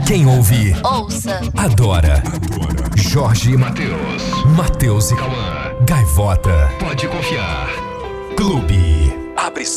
Quem ouve, ouça, adora. Jorge e Matheus. Matheus e Cauã. Gaivota. Pode confiar. Clube. Abre